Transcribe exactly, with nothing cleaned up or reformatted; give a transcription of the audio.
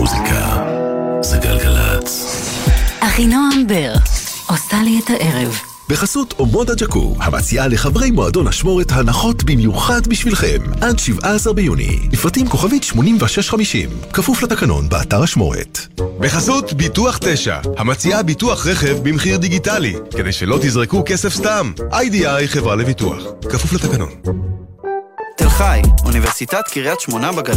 מוזיקה זה גלגלץ. אחינועם בר עושה לי את הערב. בחסות אומודה ג'קו, המציעה לחברי מועדון אשמורת הנחות במיוחד בשבילכם. עד שבעה עשר ביוני. לפרטים כוכבית שמונים ושש חמישים. כפוף לתקנון באתר אשמורת. בחסות ביטוח תשע, המציעה ביטוח רכב במחיר דיגיטלי, כדי שלא תזרקו כסף סתם. איי די איי חברה לביטוח. כפוף לתקנון. תל חי, אוניברסיטת קריית שמונה בגליל.